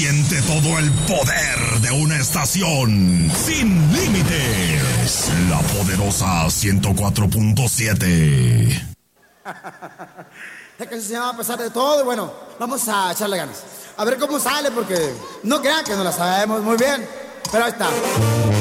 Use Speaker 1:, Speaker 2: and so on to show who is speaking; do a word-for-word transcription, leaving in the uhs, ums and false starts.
Speaker 1: Siente todo el poder de una estación sin límites. La poderosa ciento cuatro punto siete.
Speaker 2: Es que se llama a pesar de todo y bueno, vamos a echarle ganas. A ver cómo sale porque no crean que no la sabemos muy bien, pero ahí está.